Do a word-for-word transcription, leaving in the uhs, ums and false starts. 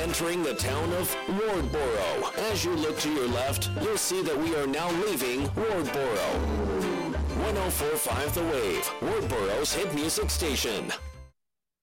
entering the town of Wardboro. As you look to your left, you'll see that we are now leaving Wardboro. one oh four point five The Wave, Wardboro's hit music station.